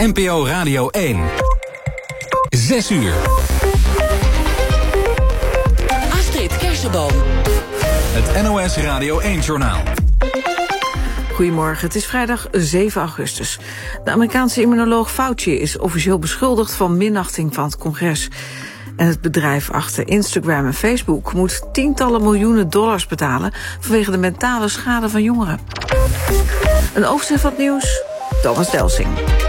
NPO Radio 1. 6 uur. Astrid Kersenboom. Het NOS Radio 1-journaal. Goedemorgen, het is vrijdag 7 augustus. De Amerikaanse immunoloog Fauci is officieel beschuldigd van minachting van het congres. En het bedrijf achter Instagram en Facebook moet tientallen miljoenen dollars betalen vanwege de mentale schade van jongeren. Een overzicht van het nieuws, Thomas Delsing.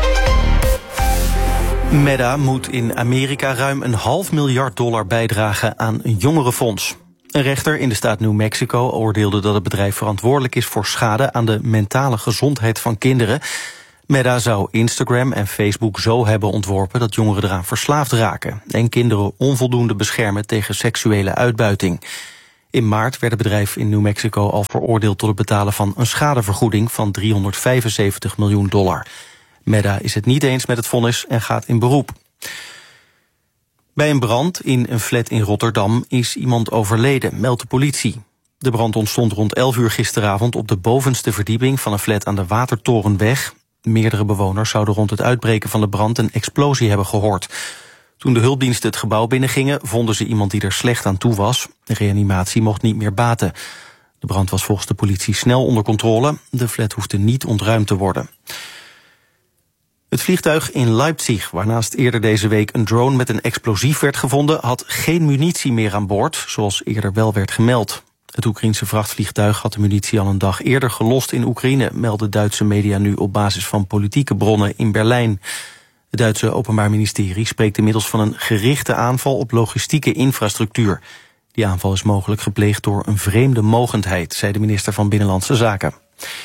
Meta moet in Amerika ruim $500 miljoen bijdragen aan een jongerenfonds. Een rechter in de staat New Mexico oordeelde dat het bedrijf verantwoordelijk is voor schade aan de mentale gezondheid van kinderen. Meta zou Instagram en Facebook zo hebben ontworpen dat jongeren eraan verslaafd raken en kinderen onvoldoende beschermen tegen seksuele uitbuiting. In maart werd het bedrijf in New Mexico al veroordeeld tot het betalen van een schadevergoeding van $375 miljoen. Meta is het niet eens met het vonnis en gaat in beroep. Bij een brand in een flat in Rotterdam is iemand overleden, meldt de politie. De brand ontstond rond 11 uur gisteravond op de bovenste verdieping van een flat aan de Watertorenweg. Meerdere bewoners zouden rond het uitbreken van de brand een explosie hebben gehoord. Toen de hulpdiensten het gebouw binnengingen, vonden ze iemand die er slecht aan toe was. De reanimatie mocht niet meer baten. De brand was volgens de politie snel onder controle. De flat hoefde niet ontruimd te worden. Het vliegtuig in Leipzig, waarnaast eerder deze week een drone met een explosief werd gevonden, had geen munitie meer aan boord, zoals eerder wel werd gemeld. Het Oekraïense vrachtvliegtuig had de munitie al een dag eerder gelost in Oekraïne, melden Duitse media nu op basis van politieke bronnen in Berlijn. Het Duitse Openbaar Ministerie spreekt inmiddels van een gerichte aanval op logistieke infrastructuur. Die aanval is mogelijk gepleegd door een vreemde mogendheid, zei de minister van Binnenlandse Zaken.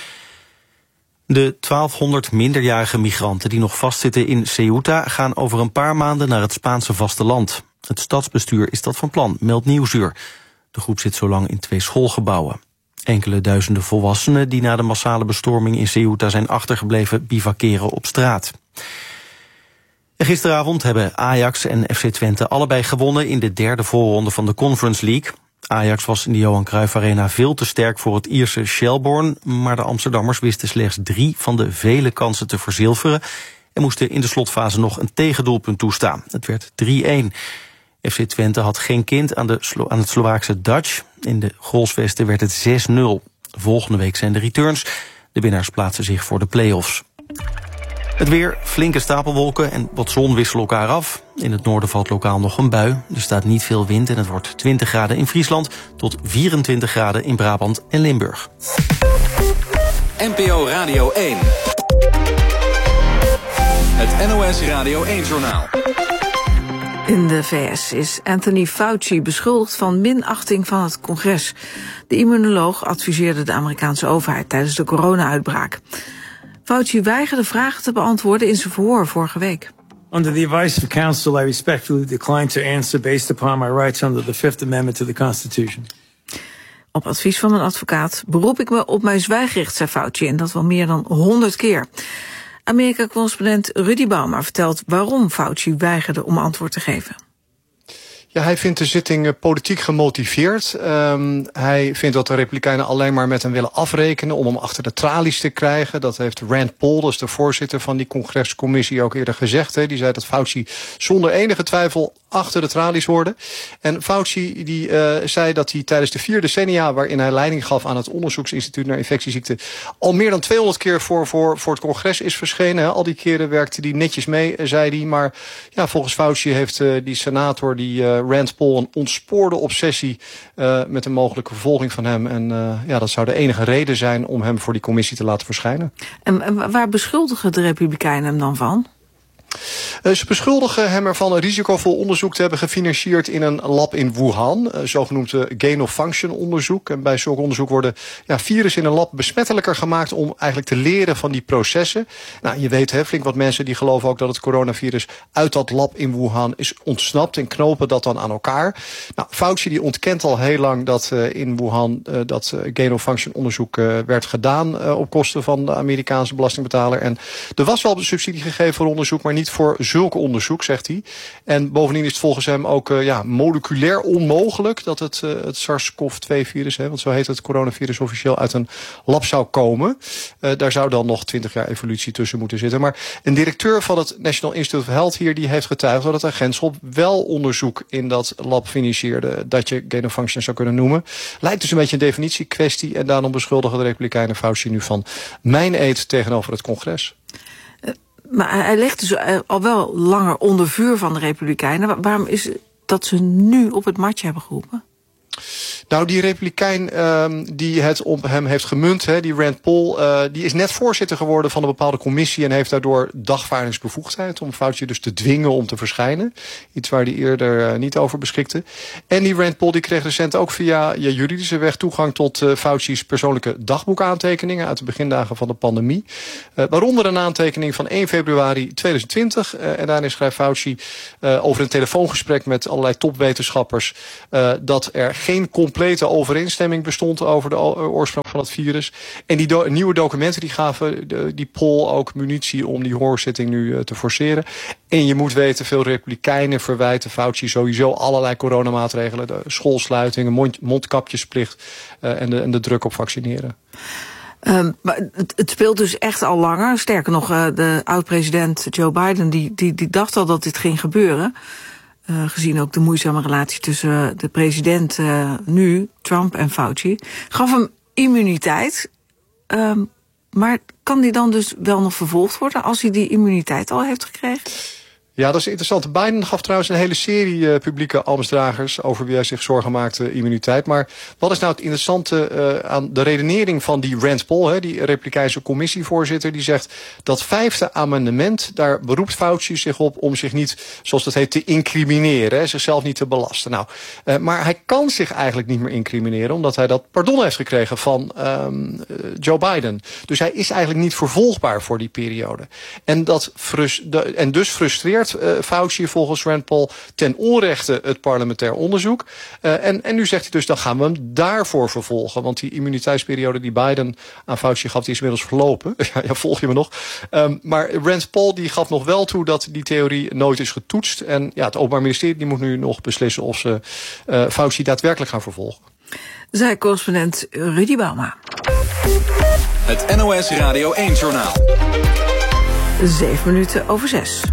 De 1200 minderjarige migranten die nog vastzitten in Ceuta gaan over een paar maanden naar het Spaanse vasteland. Het stadsbestuur is dat van plan, meldt Nieuwsuur. De groep zit zo lang in 2 schoolgebouwen. Enkele duizenden volwassenen die na de massale bestorming in Ceuta zijn achtergebleven bivakeren op straat. En gisteravond hebben Ajax en FC Twente allebei gewonnen in de derde voorronde van de Conference League. Ajax was in de Johan Cruijff Arena veel te sterk voor het Ierse Shelbourne, maar de Amsterdammers wisten slechts 3 van de vele kansen te verzilveren en moesten in de slotfase nog een tegendoelpunt toestaan. Het werd 3-1. FC Twente had geen kind aan het Slovaakse Dutch. In de goalsvesten werd het 6-0. Volgende week zijn de returns. De winnaars plaatsen zich voor de play-offs. Het weer, flinke stapelwolken en wat zon wisselen elkaar af. In het noorden valt lokaal nog een bui. Er staat niet veel wind en het wordt 20 graden in Friesland tot 24 graden in Brabant en Limburg. NPO Radio 1. Het NOS Radio 1-journaal. In de VS is Anthony Fauci beschuldigd van minachting van het congres. De immunoloog adviseerde de Amerikaanse overheid tijdens de corona-uitbraak. Fauci weigerde vragen te beantwoorden in zijn verhoor vorige week. Under the advice of counsel, I respectfully decline to answer based upon my rights under the Fifth Amendment to the Constitution. Op advies van een advocaat beroep ik me op mijn zwijgrecht, zei Fauci, en dat wel meer dan 100 keer. Amerika-correspondent Rudy Bauma vertelt waarom Fauci weigerde om antwoord te geven. Ja, hij vindt de zitting politiek gemotiveerd. Hij vindt dat de Republikeinen alleen maar met hem willen afrekenen om hem achter de tralies te krijgen. Dat heeft Rand Paul, dat is de voorzitter van die congrescommissie, ook eerder gezegd. Hè. Die zei dat Fauci zonder enige twijfel achter de tralies hoorde. En Fauci die zei dat hij tijdens de 4 decennia waarin hij leiding gaf aan het onderzoeksinstituut naar infectieziekten al meer dan 200 keer voor het congres is verschenen. Hè. Al die keren werkte hij netjes mee, zei hij. Maar ja, volgens Fauci heeft die senator, die Rand Paul, een ontspoorde obsessie met een mogelijke vervolging van hem. En ja, dat zou de enige reden zijn om hem voor die commissie te laten verschijnen. En waar beschuldigen de Republikeinen hem dan van? Ze beschuldigen hem ervan een risicovol onderzoek te hebben gefinancierd in een lab in Wuhan. Zogenoemd gain-of-function onderzoek. En bij zulk onderzoek worden virussen in een lab besmettelijker gemaakt om eigenlijk te leren van die processen. Nou, je weet flink wat mensen die geloven ook dat het coronavirus uit dat lab in Wuhan is ontsnapt en knopen dat dan aan elkaar. Nou, Fauci die ontkent al heel lang dat in Wuhan dat gain-of-function onderzoek werd gedaan op kosten van de Amerikaanse belastingbetaler. En er was wel subsidie gegeven voor onderzoek, maar niet voor zulk zulk onderzoek, zegt hij. En bovendien is het volgens hem ook moleculair onmogelijk dat het SARS-CoV-2-virus, want zo heet het coronavirus officieel, uit een lab zou komen. Daar zou dan nog 20 jaar evolutie tussen moeten zitten. Maar een directeur van het National Institute of Health hier, die heeft getuigd dat het agentschap wel onderzoek in dat lab financierde dat je gain of function zou kunnen noemen. Lijkt dus een beetje een definitiekwestie en daarom beschuldigen de Republikeinen Fauci nu van mijn eed tegenover het congres. Maar hij ligt dus al wel langer onder vuur van de Republikeinen. Waarom is het dat ze nu op het matje hebben geroepen? Nou, die Republikein die het op hem heeft gemunt, die Rand Paul, die is net voorzitter geworden van een bepaalde commissie en heeft daardoor dagvaardingsbevoegdheid om Fauci dus te dwingen om te verschijnen. Iets waar hij eerder niet over beschikte. En die Rand Paul die kreeg recent ook via juridische weg toegang tot Fauci's persoonlijke dagboekaantekeningen uit de begindagen van de pandemie. Waaronder een aantekening van 1 februari 2020. En daarin schrijft Fauci over een telefoongesprek met allerlei topwetenschappers dat er geen complete overeenstemming bestond over de oorsprong van het virus. En die nieuwe documenten die gaven die Paul ook munitie om die hoorzitting nu te forceren. En je moet weten, veel Republikeinen verwijten Fauci sowieso allerlei coronamaatregelen. De schoolsluitingen, mondkapjesplicht en de druk op vaccineren. Maar het speelt dus echt al langer. Sterker nog, de oud-president Joe Biden die dacht al dat dit ging gebeuren. Gezien ook de moeizame relatie tussen de president nu, Trump en Fauci. Gaf hem immuniteit. Maar kan die dan dus wel nog vervolgd worden als hij die immuniteit al heeft gekregen? Ja, dat is interessant. Biden gaf trouwens een hele serie publieke ambtsdragers over wie hij zich zorgen maakte immuniteit. Maar wat is nou het interessante aan de redenering van die Rand Paul, die Republikeinse commissievoorzitter, die zegt dat 5e amendement, daar beroept Fauci zich op om zich niet, zoals dat heet, te incrimineren, zichzelf niet te belasten. Nou, maar hij kan zich eigenlijk niet meer incrimineren, omdat hij dat pardon heeft gekregen van Joe Biden. Dus hij is eigenlijk niet vervolgbaar voor die periode. En dus frustreert Fauci volgens Rand Paul ten onrechte het parlementair onderzoek. En nu zegt hij dus, dan gaan we hem daarvoor vervolgen. Want die immuniteitsperiode die Biden aan Fauci gaf, die is inmiddels verlopen. Ja, volg je me nog? Maar Rand Paul die gaf nog wel toe dat die theorie nooit is getoetst. En ja, het Openbaar Ministerie die moet nu nog beslissen of ze Fauci daadwerkelijk gaan vervolgen. Zij correspondent Rudy Bauma. Het NOS Radio 1-journaal. 6:07.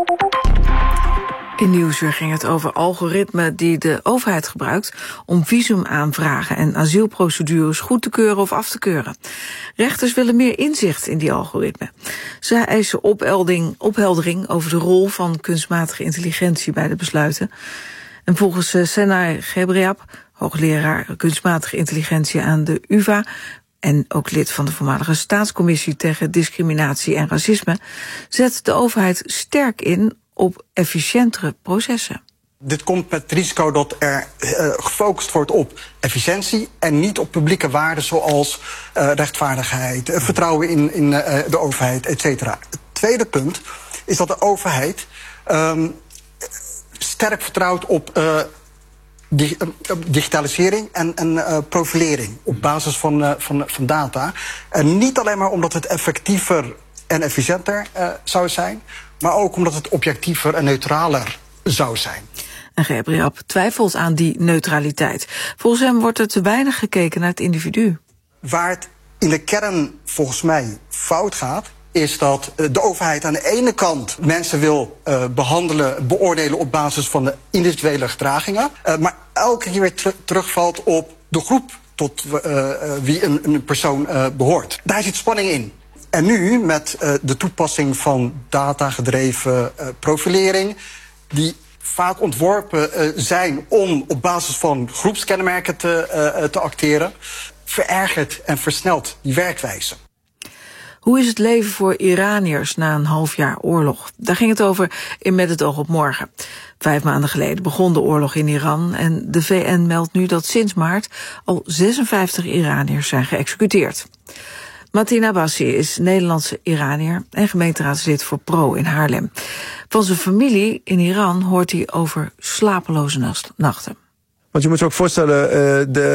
In Nieuwsuur ging het over algoritmen die de overheid gebruikt om visumaanvragen en asielprocedures goed te keuren of af te keuren. Rechters willen meer inzicht in die algoritmen. Ze eisen opheldering over de rol van kunstmatige intelligentie bij de besluiten. En volgens Senay Gebriab, hoogleraar kunstmatige intelligentie aan de UvA, en ook lid van de voormalige staatscommissie tegen discriminatie en racisme, zet de overheid sterk in op efficiëntere processen. Dit komt met het risico dat er gefocust wordt op efficiëntie en niet op publieke waarden zoals rechtvaardigheid, vertrouwen in de overheid, et cetera. Het tweede punt is dat de overheid sterk vertrouwt op digitalisering en profilering op basis van data. En niet alleen maar omdat het effectiever en efficiënter zou zijn, maar ook omdat het objectiever en neutraler zou zijn. En Gebriab twijfelt aan die neutraliteit. Volgens hem wordt er te weinig gekeken naar het individu. Waar het in de kern volgens mij fout gaat, is dat de overheid aan de ene kant mensen wil beoordelen op basis van de individuele gedragingen, maar elke keer weer terugvalt op de groep tot wie een persoon behoort. Daar zit spanning in. En nu met de toepassing van datagedreven profilering, die vaak ontworpen zijn om op basis van groepskenmerken te acteren, verergert en versnelt die werkwijze. Hoe is het leven voor Iraniërs na een half jaar oorlog? Daar ging het over in Met het oog op morgen. 5 maanden geleden begon de oorlog in Iran en de VN meldt nu dat sinds maart al 56 Iraniërs zijn geëxecuteerd. Mateen Abbasi is Nederlandse Iraniër en gemeenteraadslid voor PRO in Haarlem. Van zijn familie in Iran hoort hij over slapeloze nachten. Want je moet je ook voorstellen,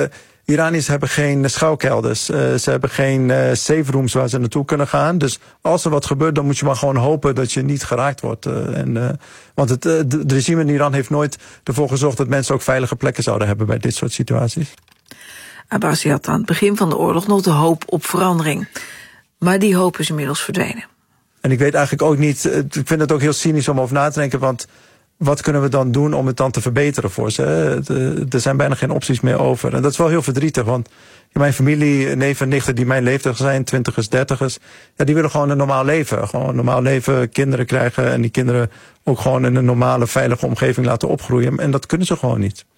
Iraniërs hebben geen schuilkelders. Ze hebben geen safe rooms waar ze naartoe kunnen gaan. Dus als er wat gebeurt, dan moet je maar gewoon hopen dat je niet geraakt wordt. Want het regime in Iran heeft nooit ervoor gezorgd dat mensen ook veilige plekken zouden hebben bij dit soort situaties. Abbasi had aan het begin van de oorlog nog de hoop op verandering. Maar die hoop is inmiddels verdwenen. En ik weet eigenlijk ook niet, ik vind het ook heel cynisch om over na te denken, want wat kunnen we dan doen om het dan te verbeteren voor ze? Er zijn bijna geen opties meer over. En dat is wel heel verdrietig, want mijn familie, neven en nichten die mijn leeftijd zijn, 20ers, 30ers, ja, die willen gewoon een normaal leven. Gewoon een normaal leven, kinderen krijgen en die kinderen ook gewoon in een normale, veilige omgeving laten opgroeien. En dat kunnen ze gewoon niet.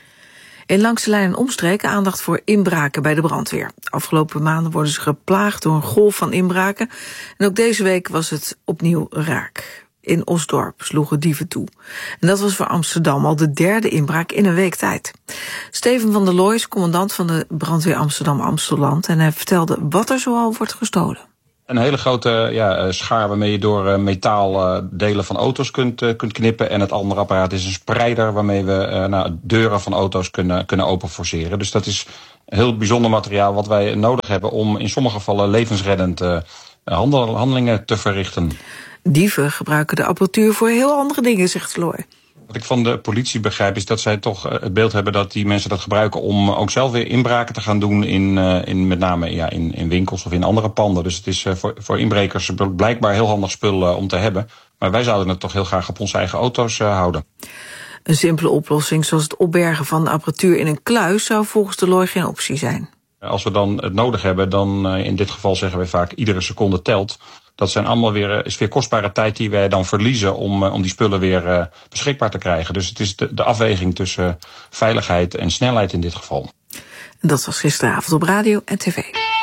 In Langs de Lijn en omstreken aandacht voor inbraken bij de brandweer. Afgelopen maanden worden ze geplaagd door een golf van inbraken. En ook deze week was het opnieuw raak. In Osdorp sloegen dieven toe. En dat was voor Amsterdam al de derde inbraak in een week tijd. Steven van der Looy is commandant van de brandweer Amsterdam-Amsteland. En hij vertelde wat er zoal wordt gestolen. Een hele grote schaar waarmee je door metaaldelen van auto's kunt knippen. En het andere apparaat is een spreider waarmee we deuren van auto's kunnen openforceren. Dus dat is heel bijzonder materiaal wat wij nodig hebben om in sommige gevallen levensreddend handelingen te verrichten. Dieven gebruiken de apparatuur voor heel andere dingen, zegt Looy. Wat ik van de politie begrijp is dat zij toch het beeld hebben dat die mensen dat gebruiken om ook zelf weer inbraken te gaan doen in met name in winkels of in andere panden. Dus het is voor inbrekers blijkbaar heel handig spul om te hebben. Maar wij zouden het toch heel graag op onze eigen auto's houden. Een simpele oplossing zoals het opbergen van de apparatuur in een kluis zou volgens de Looy geen optie zijn. Als we dan het nodig hebben, dan in dit geval zeggen we vaak iedere seconde telt. Dat zijn allemaal weer kostbare tijd die wij dan verliezen om die spullen weer beschikbaar te krijgen. Dus het is de afweging tussen veiligheid en snelheid in dit geval. En dat was gisteravond op radio en tv.